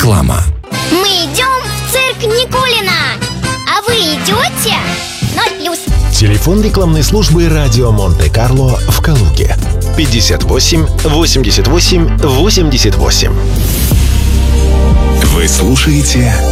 Реклама. Мы идем в цирк Никулина. А вы идете? 0+. Телефон рекламной службы «Радио Монте-Карло» в Калуге. 58 88 88. Вы слушаете